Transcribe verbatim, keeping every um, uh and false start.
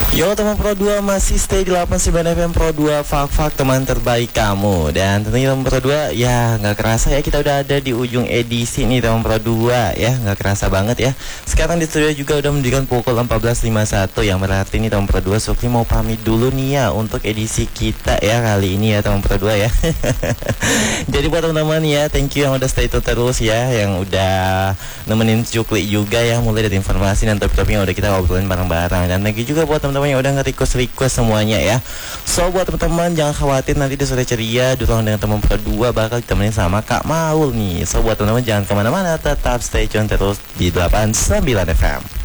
Yo teman Pro dua masih stay di delapan puluh sembilan F M Pro dua, Fak-Fak teman terbaik kamu. Dan tentunya teman Pro dua, ya nggak kerasa ya kita udah ada di ujung edisi nih teman Pro dua ya, nggak kerasa banget ya. Sekarang di studio juga udah menunjukkan pukul empat belas lima puluh satu, yang berarti nih teman Pro dua Sukri mau pamit dulu nih ya untuk edisi kita ya kali ini ya teman Pro dua ya. Jadi buat teman-teman ya, thank you yang udah stay tune terus ya, yang udah nemenin Sukri juga ya, mulai dari informasi dan topik-topik yang udah kita ngobrolin bareng-bareng. Dan thank you juga buat teman-teman yang udah nge-request-request semuanya ya. So buat teman-teman jangan khawatir, nanti di sore ceria Durang dengan teman Pro dua bakal ditemenin sama Kak Maul nih. So buat teman-teman jangan kemana-mana, tetap stay tune terus di delapan puluh sembilan F M.